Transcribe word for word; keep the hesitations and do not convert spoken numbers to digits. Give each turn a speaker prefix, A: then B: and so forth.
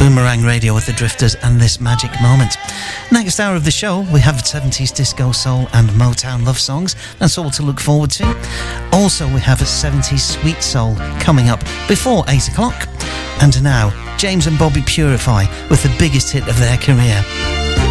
A: Boomerang Radio with the Drifters and This Magic Moment. Next hour of the show, we have seventies disco, soul and Motown love songs. That's all to look forward to. Also, we have a seventies sweet soul coming up before eight o'clock. And now, James and Bobby Purify with the biggest hit of their career.